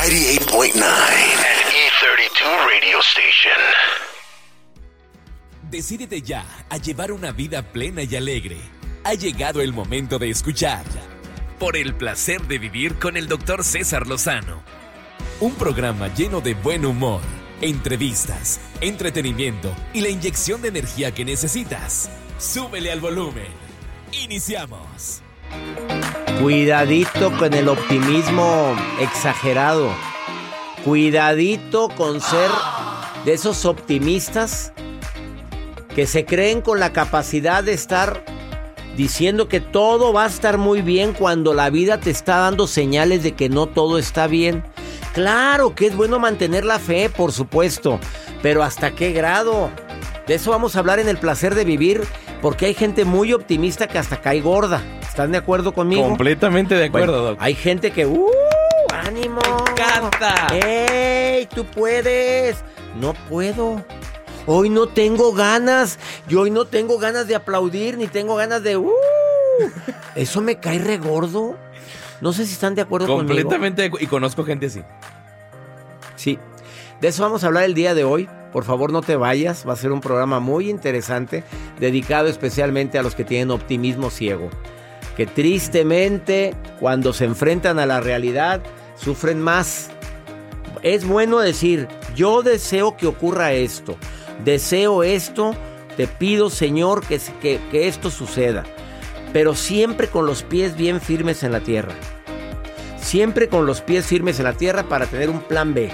98.9 and E32 Radio Station. Decídete ya a llevar una vida plena y alegre. Ha llegado el momento de escuchar Por el placer de vivir con el Dr. César Lozano. Un programa lleno de buen humor, entrevistas, entretenimiento y la inyección de energía que necesitas. Súbele al volumen. Iniciamos. Cuidadito con el optimismo exagerado. Cuidadito con ser de esos optimistas que se creen con la capacidad de estar diciendo que todo va a estar muy bien cuando la vida te está dando señales de que no todo está bien. Claro que es bueno mantener la fe, por supuesto, pero ¿hasta qué grado? De eso vamos a hablar en El Placer de Vivir, porque hay gente muy optimista que hasta cae gorda. ¿Están de acuerdo conmigo? Completamente de acuerdo, bueno, Doc. Hay gente que, ¡ánimo! ¡Me encanta! ¡Ey, tú puedes! No puedo. Hoy no tengo ganas. Yo hoy no tengo ganas de aplaudir, ni tengo ganas de... Eso me cae regordo. No sé si están de acuerdo conmigo. Completamente, y conozco gente así. Sí, de eso vamos a hablar el día de hoy. Por favor, no te vayas. Va a ser un programa muy interesante, dedicado especialmente a los que tienen optimismo ciego, que tristemente, cuando se enfrentan a la realidad, sufren más. Es bueno decir, yo deseo que ocurra esto, deseo esto, te pido, Señor, que esto suceda, pero siempre con los pies bien firmes en la tierra. Siempre con los pies firmes en la tierra para tener un plan B.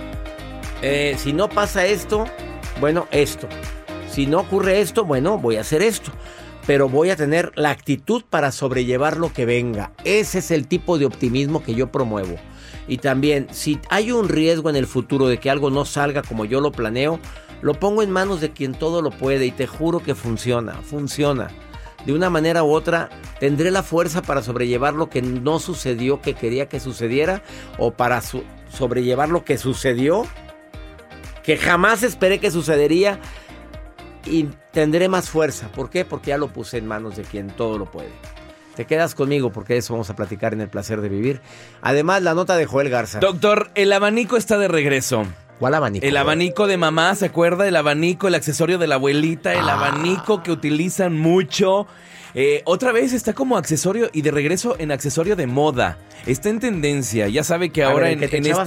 Si no pasa esto, bueno, esto. Si no ocurre esto, bueno, voy a hacer esto. Pero voy a tener la actitud para sobrellevar lo que venga. Ese es el tipo de optimismo que yo promuevo. Y también, si hay un riesgo en el futuro de que algo no salga como yo lo planeo, lo pongo en manos de quien todo lo puede y te juro que funciona. De una manera u otra, tendré la fuerza para sobrellevar lo que no sucedió, que quería que sucediera, o para sobrellevar lo que sucedió, que jamás esperé que sucedería, y tendré más fuerza. ¿Por qué? Porque ya lo puse en manos de quien todo lo puede. Te quedas conmigo porque de eso vamos a platicar en El Placer de Vivir. Además, la nota de Joel Garza. Doctor, el abanico está de regreso. ¿Cuál abanico? El abanico de mamá, ¿se acuerda? El abanico, el accesorio de la abuelita, el abanico que utilizan mucho. Otra vez está como accesorio y de regreso en accesorio de moda. Está en tendencia. Ya sabe que ahora en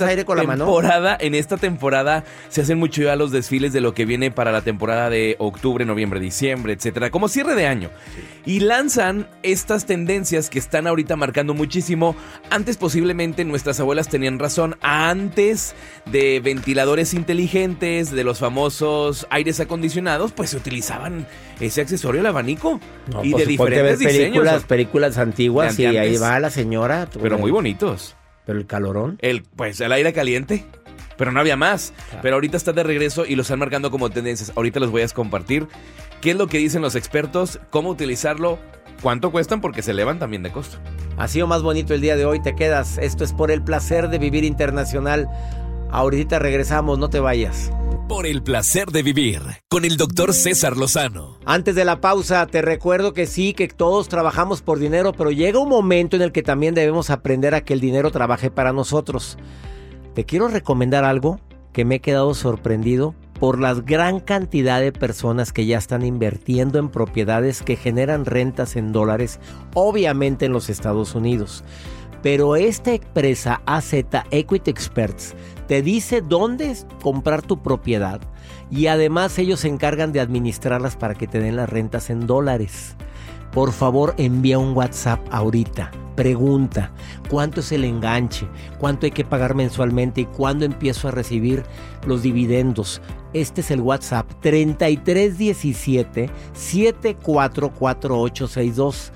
esta temporada se hacen mucho ya los desfiles de lo que viene para la temporada de octubre, noviembre, diciembre, etcétera, como cierre de año. Y lanzan estas tendencias que están ahorita marcando muchísimo. Antes posiblemente nuestras abuelas tenían razón. Antes de ventiladores inteligentes, de los famosos aires acondicionados, pues se utilizaban ese accesorio, el abanico. No, y pues de diferentes diseños. Películas antiguas y ahí va la señora. Pero muy bonitos. Pero el calorón. El aire caliente. Pero no había más. Claro. Pero ahorita está de regreso y lo están marcando como tendencias. Ahorita los voy a compartir. ¿Qué es lo que dicen los expertos? ¿Cómo utilizarlo? ¿Cuánto cuestan? Porque se elevan también de costo. Ha sido más bonito el día de hoy. Te quedas. Esto es Por el Placer de Vivir Internacional. Ahorita regresamos. No te vayas. Por el placer de vivir con el Dr. César Lozano. Antes de la pausa, te recuerdo que sí, que todos trabajamos por dinero, pero llega un momento en el que también debemos aprender a que el dinero trabaje para nosotros. Te quiero recomendar algo que me he quedado sorprendido por la gran cantidad de personas que ya están invirtiendo en propiedades que generan rentas en dólares, obviamente en los Estados Unidos. Pero esta empresa AZ Equity Experts te dice dónde comprar tu propiedad y además ellos se encargan de administrarlas para que te den las rentas en dólares. Por favor, envía un WhatsApp ahorita. Pregunta, ¿cuánto es el enganche? ¿Cuánto hay que pagar mensualmente? ¿Y cuándo empiezo a recibir los dividendos? Este es el WhatsApp 3317-744862.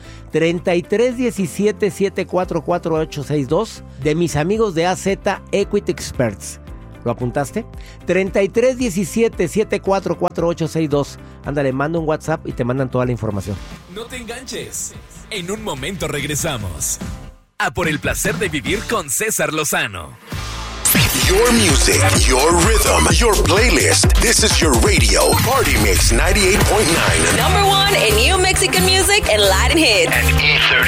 3317-744862 de mis amigos de AZ Equity Experts. ¿Lo apuntaste? 3317-744862. Ándale, manda un WhatsApp y te mandan toda la información. No te enganches. En un momento regresamos a Por el Placer de Vivir con César Lozano. Your music, your rhythm, your playlist. This is your radio. Party Mix 98.9. Number one in new Mexican music and Latin hits. And E32.